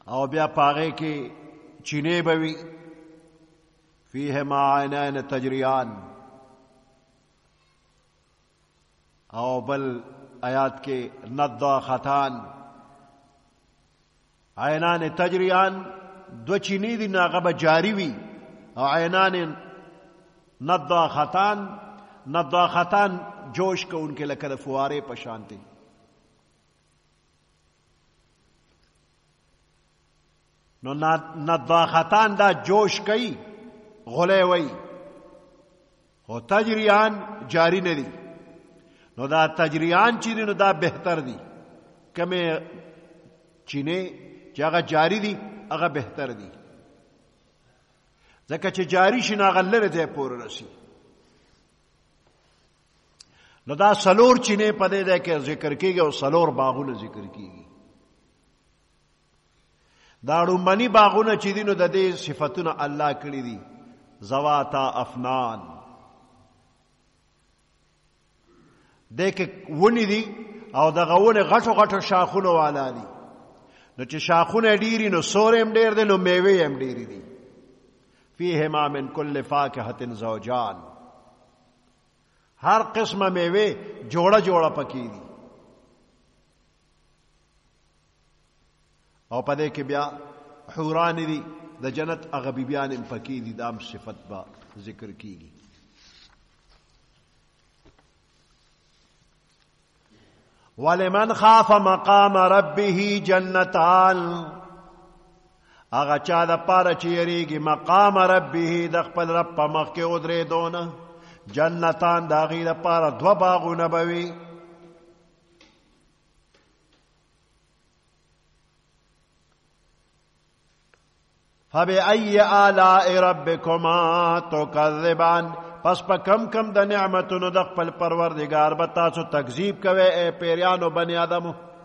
او بیا پاغه کې چینه بوي فیهما عینان تجریان او بل آیات کې نضاختان عینان تجریان دو چینی دی ناغه به جاری وي او عینان نضاختان جوش کوونکې لکه د فوارې په شان دي نو نضاختان دا جوش کوي غلی وي خو تجریان جاری نه دي نو دا تجریان چې دي نو دا بهتر دي کمې چینې چې هغه جاری دي هغه بهتر دي ځکه چې جاری شي نو هغه لرې ځای پورې رسي نو دا سلور چینې په دې ځای کې ذکر کېږي او سلور باغونه ذکر کېږي دا ړومبني باغونه چې دي نو د دې صفتونه الله کړي دي ذواتا افنان دې کې ونې دي او دغه ونې غټو غټو شاخونو والا دي نو چې شاخونه ډیری نو سور هم ډیر دي نو میوه هم ډیری دي فیهما من کل فاکهة زوجان هر قسمه میوه جوړه جوړه پکې دي او پدې کې بیا حوران دي د جنت هغه بیبیان هم پکې دي دام صفت با ذکر کیږي ولمن خاف مقام ربه جنتان هغه چا د پاره چې یریږي مقام ربه د خپل رب په مخ کې ودرېدونه جنتان د هغې دپاره دوه باغونه به وي فبأي آلاء ربكما تكذبان پس په کم کم د نعمتونو د خپل پروردگار به تاسو تکذیب کوئ اے پیریانو بنی آدمو